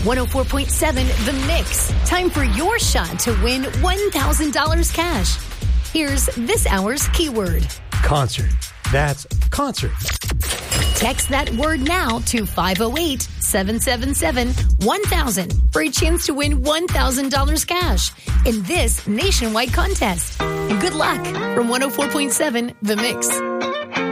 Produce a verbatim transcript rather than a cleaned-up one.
one oh four point seven The Mix. Time for your shot to win one thousand dollars cash. Here's this hour's keyword. Concert. That's concert. Text that word now to five oh eight, seven seven seven, one thousand for a chance to win one thousand dollars cash in this nationwide contest. Good luck from one oh four point seven The Mix.